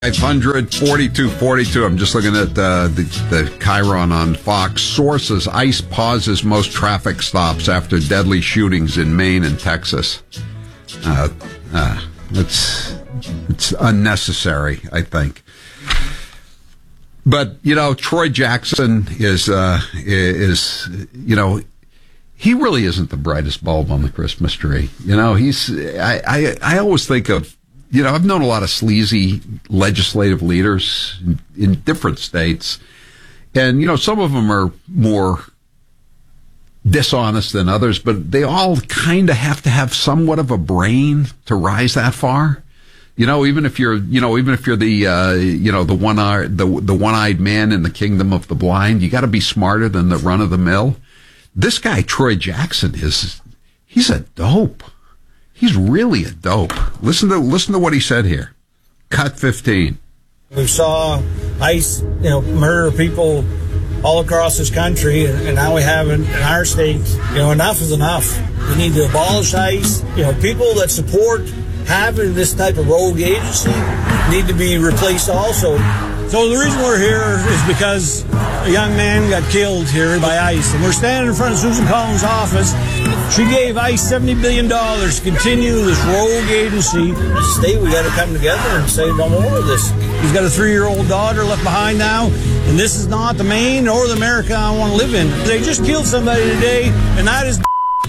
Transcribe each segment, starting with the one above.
500 4242. I'm just looking at the Chiron on Fox. Sources: ICE pauses most traffic stops after deadly shootings in Maine and Texas. It's unnecessary, I think. But Troy Jackson is he really isn't the brightest bulb on the Christmas tree. I always think of. I've known a lot of sleazy legislative leaders in different states, and, some of them are more dishonest than others, but they all kind of have to have somewhat of a brain to rise that far. Even if you're the one-eyed man in the kingdom of the blind, you got to be smarter than the run-of-the-mill. This guy, Troy Jackson, he's a dope. He's really a dope. Listen to what he said here. Cut 15. We saw ICE, murder people all across this country, and now we have in our state, enough is enough. We need to abolish ICE. People that support having this type of rogue agency need to be replaced also. So the reason we're here is because a young man got killed here by ICE, and we're standing in front of Susan Collins' office. She gave ICE $70 billion to continue this rogue agency. As a state, we got to come together and say no more of this. He's got a 3-year-old daughter left behind now, and this is not the Maine or the America I want to live in. They just killed somebody today, and that is...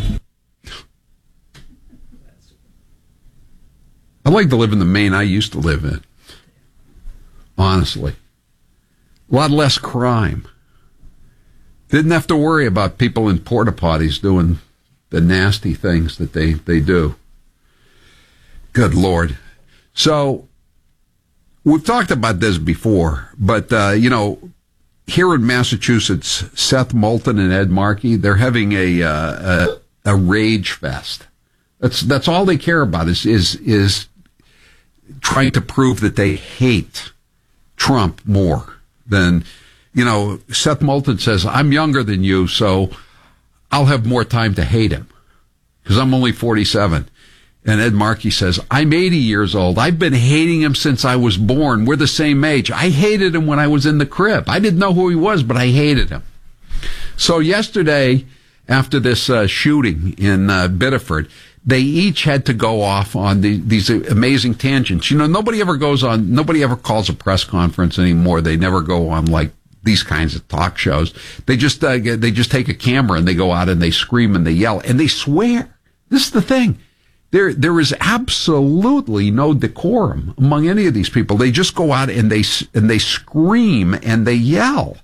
I like to live in the Maine I used to live in. Honestly. A lot less crime. Didn't have to worry about people in porta potties doing the nasty things that they do. Good Lord. So, we've talked about this before, but, here in Massachusetts, Seth Moulton and Ed Markey, they're having a rage fest. That's all they care about is trying to prove that they hate Trump more than, Seth Moulton says, I'm younger than you, so I'll have more time to hate him because I'm only 47. And Ed Markey says, I'm 80 years old. I've been hating him since I was born. We're the same age. I hated him when I was in the crib. I didn't know who he was, but I hated him. So yesterday, after this shooting in Biddeford, they each had to go off on these amazing tangents. Nobody ever calls a press conference anymore. They never go on like these kinds of talk shows. They just take a camera and they go out and they scream and they yell and they swear. This is the thing. There is absolutely no decorum among any of these people. They just go out and they scream and they yell.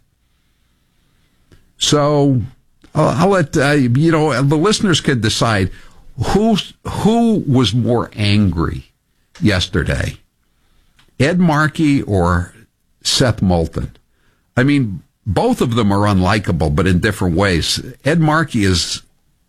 So I'll let the listeners could decide who was more angry yesterday, Ed Markey or Seth Moulton. I mean, both of them are unlikable, but in different ways. Ed Markey is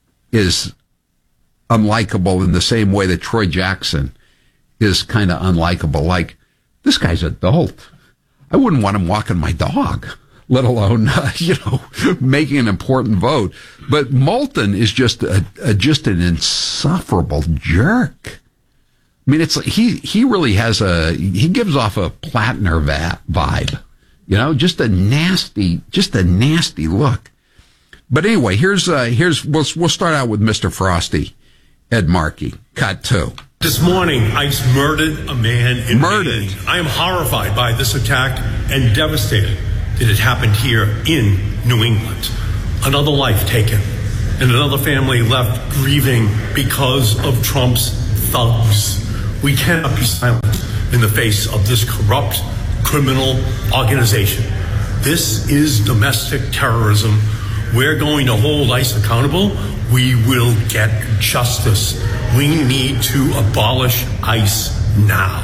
unlikable in the same way that Troy Jackson is kind of unlikable. Like, this guy's adult. I wouldn't want him walking my dog, let alone, making an important vote. But Moulton is just an insufferable jerk. I mean, he really has he gives off a Plattner vibe, just a nasty look. But anyway, we'll start out with Mr. Frosty, Ed Markey, cut 2. This morning, ICE murdered a man in Maine. I am horrified by this attack and devastated that it happened here in New England. Another life taken and another family left grieving because of Trump's thugs. We cannot be silent in the face of this corrupt criminal organization. This is domestic terrorism. We're going to hold ICE accountable. We will get justice. We need to abolish ICE now.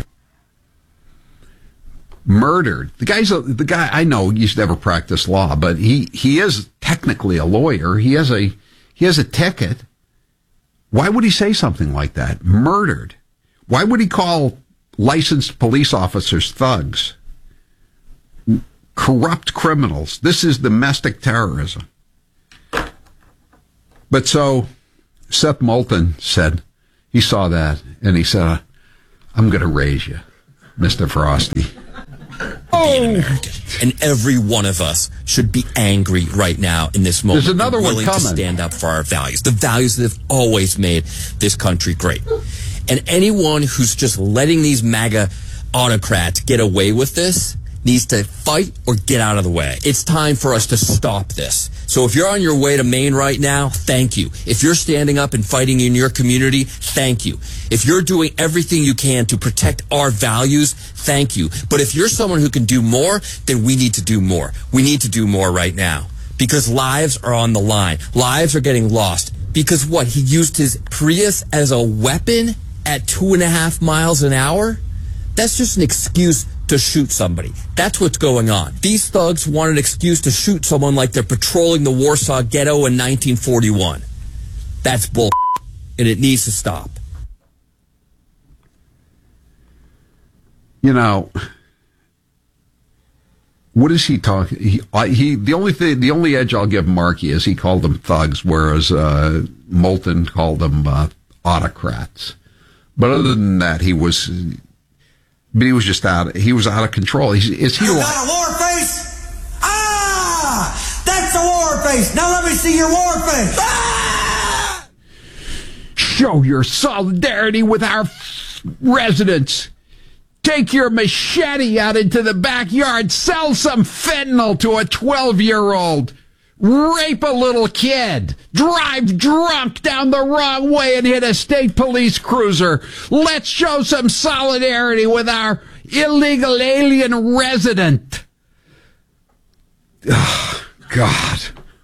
Murdered. The guy I know he's never practiced law, but he is technically a lawyer. He has a ticket. Why would he say something like that? Murdered. Why would he call licensed police officers thugs? Corrupt criminals. This is domestic terrorism. But so Seth Moulton said, he saw that and he said, I'm going to raise you. Mr. Frosty. And every one of us should be angry right now in this moment. There's another one willing coming. to stand up for our values, the values that have always made this country great. And anyone who's just letting these MAGA autocrats get away with this needs to fight or get out of the way. It's time for us to stop this. So if you're on your way to Maine right now, thank you. If you're standing up and fighting in your community, thank you. If you're doing everything you can to protect our values, thank you. But if you're someone who can do more, then we need to do more. We need to do more right now because lives are on the line. Lives are getting lost because what? He used his Prius as a weapon at 2.5 miles an hour? That's just an excuse to shoot somebody. That's what's going on. These thugs want an excuse to shoot someone like they're patrolling the Warsaw Ghetto in 1941. That's bull, and it needs to stop. You know, what is he talking? The only edge I'll give Markey is he called them thugs, whereas Moulton called them autocrats. But other than that, he was just out. He was out of control. Is he? You got a war face? Ah, that's a war face. Now let me see your war face. Ah! Show your solidarity with our residents. Take your machete out into the backyard. Sell some fentanyl to a 12-year-old. Rape a little kid. Drive drunk down the wrong way and hit a state police cruiser. Let's show some solidarity with our illegal alien resident. Oh, God.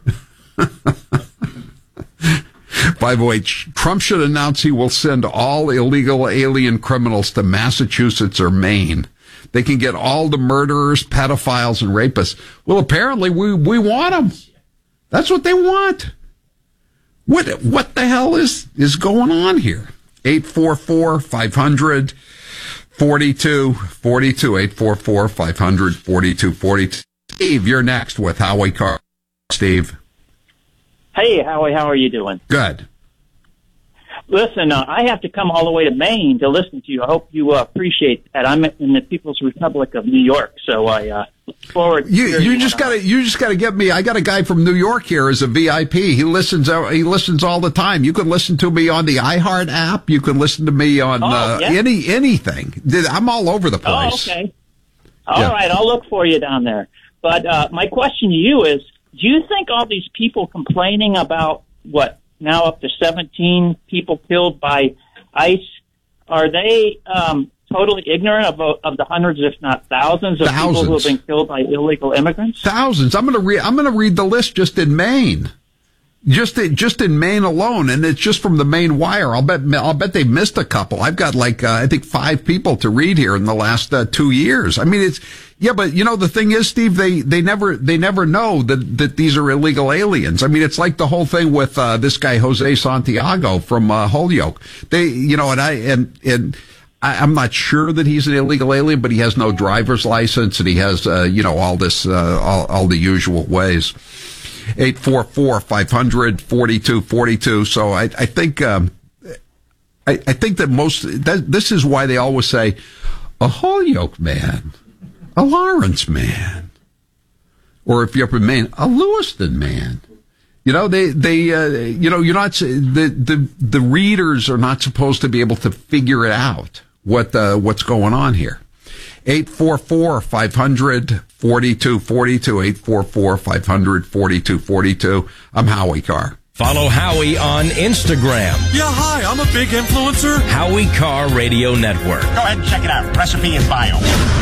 By the way, Trump should announce he will send all illegal alien criminals to Massachusetts or Maine. They can get all the murderers, pedophiles, and rapists. Well, apparently we want them. That's what they want. What the hell is going on here? 844-500-4242. 844-500-4242. Steve, you're next with Howie Carr. Steve. Hey, Howie, how are you doing? Good. Listen, I have to come all the way to Maine to listen to you. I hope you appreciate that. I'm in the People's Republic of New York, so I look forward to you just gotta get me. I got a guy from New York here as a VIP. He listens all the time. You can listen to me on the iHeart app. You can listen to me on anything. I'm all over the place. Oh, okay. All right, I'll look for you down there. But my question to you is, do you think all these people complaining about now up to 17 people killed by ICE, are they totally ignorant of the hundreds, if not thousands, of people who have been killed by illegal immigrants? Thousands. I'm going to read the list just in Maine. Just in Maine alone, and it's just from the Maine Wire. I'll bet they missed a couple. I've got I think 5 people to read here in the last 2 years. I mean, but you know, the thing is, Steve, they never know that these are illegal aliens. I mean, it's like the whole thing with this guy Jose Santiago from Holyoke. I'm not sure that he's an illegal alien, but he has no driver's license, and he has all this all the usual ways. 844-500-4242. So I think that this is why they always say a Holyoke man, a Lawrence man, or if you're up in Maine, a Lewiston man. You know, you're not the readers are not supposed to be able to figure it out what's going on here. 844-500-4242, 844-500-4242. I'm Howie Carr. Follow Howie on Instagram. Yeah, hi, I'm a big influencer. Howie Carr Radio Network. Go ahead and check it out. Recipe in bio.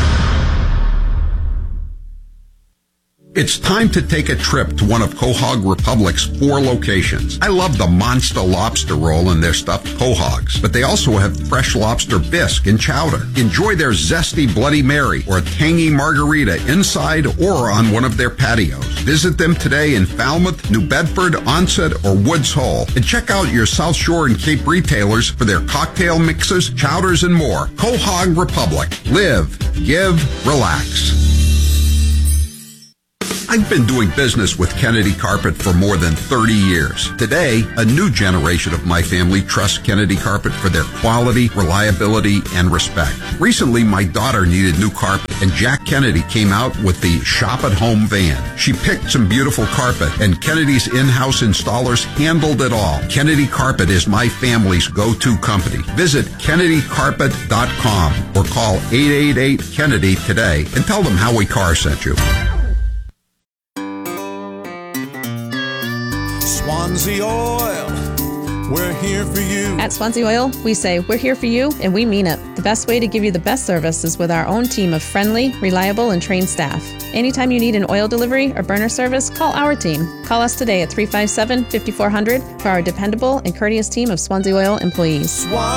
It's time to take a trip to one of Quahog Republic's 4 locations. I love the Monster Lobster Roll and their stuffed quahogs, but they also have fresh lobster bisque and chowder. Enjoy their zesty Bloody Mary or a tangy margarita inside or on one of their patios. Visit them today in Falmouth, New Bedford, Onset, or Woods Hole. And check out your South Shore and Cape retailers for their cocktail mixes, chowders, and more. Quahog Republic. Live, give, relax. I've been doing business with Kennedy Carpet for more than 30 years. Today, a new generation of my family trusts Kennedy Carpet for their quality, reliability, and respect. Recently, my daughter needed new carpet, and Jack Kennedy came out with the Shop at Home van. She picked some beautiful carpet, and Kennedy's in-house installers handled it all. Kennedy Carpet is my family's go-to company. Visit KennedyCarpet.com or call 888-KENNEDY today and tell them Howie Carr sent you. Swansea Oil, we're here for you. At Swansea Oil, we say we're here for you, and we mean it. The best way to give you the best service is with our own team of friendly, reliable, and trained staff. Anytime you need an oil delivery or burner service, call our team. Call us today at 357-5400 for our dependable and courteous team of Swansea Oil employees.